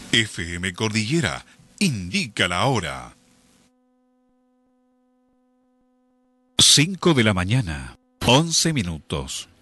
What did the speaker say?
FM Cordillera indica la hora. 5 de la mañana, 11 minutos.